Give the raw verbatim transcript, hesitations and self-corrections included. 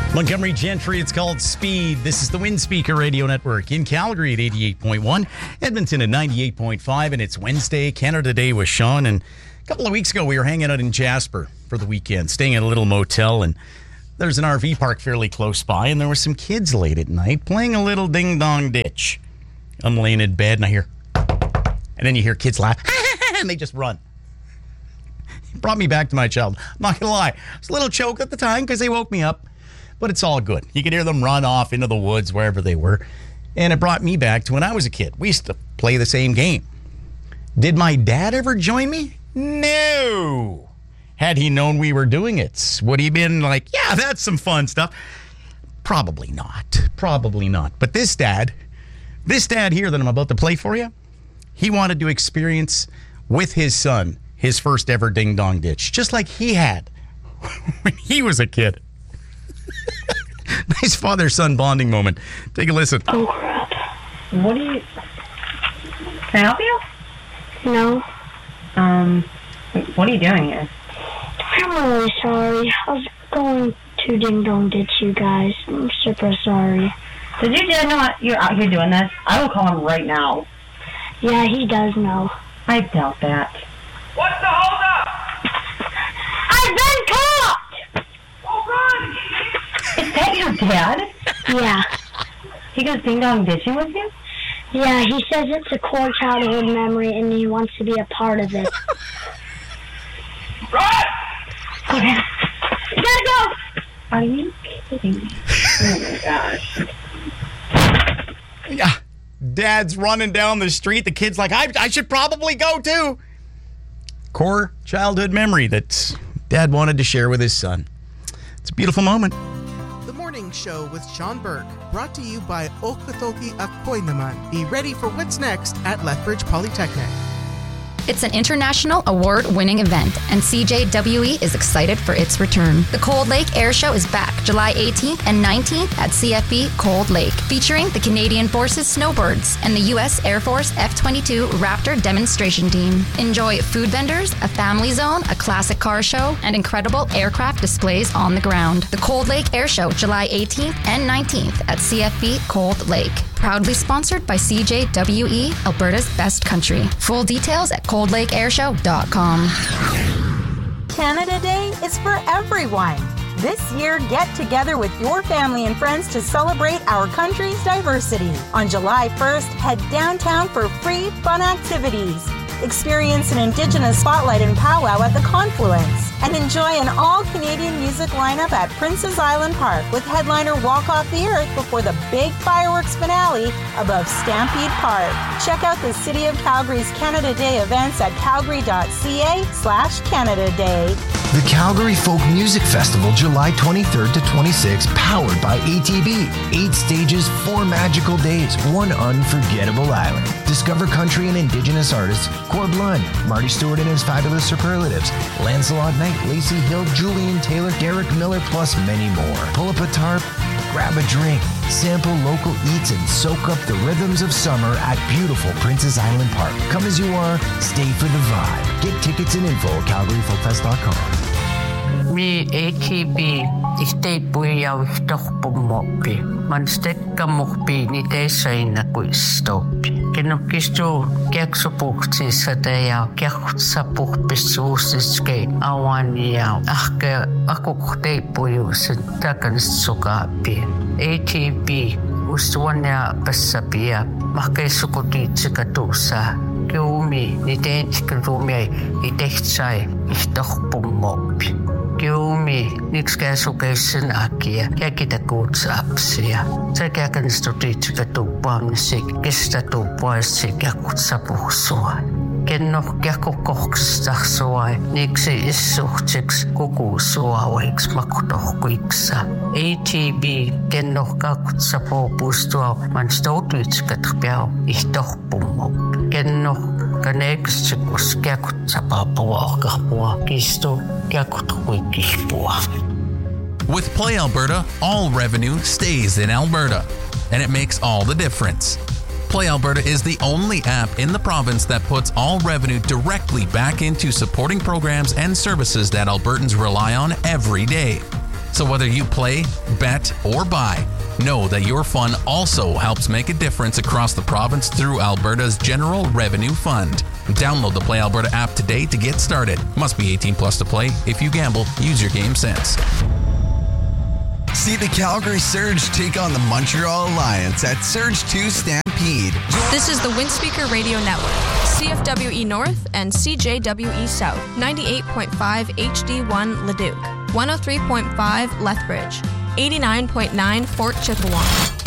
Montgomery Gentry, it's called Speed. This is the Wind Speaker Radio Network in Calgary at eighty-eight point one, Edmonton at ninety-eight point five, and it's Wednesday, Canada Day with Sean. And a couple of weeks ago, we were hanging out in Jasper for the weekend, staying at a little motel, and there's an R V park fairly close by, and there were some kids late at night playing a little ding-dong ditch. I'm laying in bed, and I hear, and then you hear kids laugh, and they just run. It brought me back to my childhood. I'm not going to lie. I was a little choked at the time because they woke me up. But it's all good. You could hear them run off into the woods, wherever they were. And it brought me back to when I was a kid. We used to play the same game. Did my dad ever join me? No. Had he known we were doing it, would he been like, yeah, that's some fun stuff? Probably not. Probably not. But this dad, this dad here that I'm about to play for you, he wanted to experience with his son his first ever ding-dong ditch, just like he had when he was a kid. Nice father-son bonding moment. Take a listen. Oh, crap. What do you... Can I help you? No. Um, what are you doing here? I'm really sorry. I was going to Ding Dong Ditch you guys. I'm super sorry. Did your dad know what- you're out here doing this? I will call him right now. Yeah, he does know. I doubt that. What's the holdup? I've been caught! Oh, run! Is that your dad? Yeah. He goes ding-dong ditching with you? Yeah, he says it's a core childhood memory and he wants to be a part of it. Run! Okay. Gotta go! Are you kidding me? Oh, my gosh. Yeah. Dad's running down the street. The kid's like, I, I should probably go too. Core childhood memory that Dad wanted to share with his son. It's a beautiful moment. The Morning Show with Sean Burke, brought to you by Okatoki Akoy Naman. Be ready for what's next at Lethbridge Polytechnic. It's an international award-winning event, and C J W E is excited for its return. The Cold Lake Air Show is back July eighteenth and nineteenth at C F B Cold Lake, featuring the Canadian Forces Snowbirds and the U S Air Force F twenty-two Raptor demonstration team. Enjoy food vendors, a family zone, a classic car show, and incredible aircraft displays on the ground. The Cold Lake Air Show, July eighteenth and nineteenth at C F B Cold Lake. Proudly sponsored by C J W E, Alberta's best country. Full details at cold lake air show dot com. Canada Day is for everyone. This year, get together with your family and friends to celebrate our country's diversity. On July first, head downtown for free, fun activities. Experience an Indigenous spotlight and powwow at the Confluence. And enjoy an all-Canadian music lineup at Prince's Island Park with headliner Walk Off the Earth before the big fireworks finale above Stampede Park. Check out the City of Calgary's Canada Day events at calgary.ca slash Canada Day. The Calgary Folk Music Festival, July twenty-third to twenty-sixth, powered by A T B. Eight stages, four magical days, one unforgettable island. Discover country and Indigenous artists Corb Lund, Marty Stewart and his Fabulous Superlatives, Lancelot Knight, Lacey Hill, Julian Taylor, Derek Miller, plus many more. Pull up a tarp, grab a drink, sample local eats, and soak up the rhythms of summer at beautiful Prince's Island Park. Come as you are, stay for the vibe. Get tickets and info at calgary folk fest dot com. Mi A T B istei puiau stoppumoppi. Man stekkamoppi ni teisöinä kuistoppi. Kenokkistu keksupuhtissa ja kekutsapuhpissuusiskei awani ja ahke akuktei puiusen takanisukaappi. A T B ustuania passapia mahkeissukutiitsikatuussa. Kiumi ni teetsikatuumia i tehtsai ihtohpumoppi. Kiumi nikskäsukeisen akia käkitä kuutsaapsia. Sekä kanstutiitsikatuuppaamisi kestä tuuppaisi käkutsapuhsua. Kenno käkukohkstaksua niksi issuhtsiksi kukusuauiksi makutohkuiksa. A T B kenno käkutsapuupustua man stoutuitsikatpiau ihtohpumoppi. Kenno kaneeksikus käkutsapapuahkahpua kistu käkuthuikihpua. With Play Alberta, all revenue stays in Alberta, and it makes all the difference. Play Alberta is the only app in the province that puts all revenue directly back into supporting programs and services that Albertans rely on every day. So whether you play, bet, or buy, know that your fun also helps make a difference across the province through Alberta's General Revenue Fund. Download the Play Alberta app today to get started. Must be eighteen plus to play. If you gamble, use your game sense. See the Calgary Surge take on the Montreal Alliance at Surge two Stampede. This is the Windspeaker Radio Network, C F W E North and C J W E South, ninety-eight point five H D one Leduc, one oh three point five Lethbridge, eighty-nine point nine Fort Chippewa.